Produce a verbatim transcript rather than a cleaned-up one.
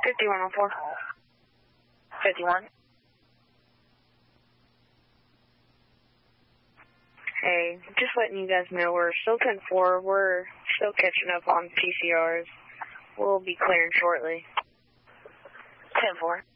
fifty-one oh four. fifty-one. Hey, just letting you guys know, we're still ten four. We're still catching up on P C Rs. We'll be clearing shortly. ten four.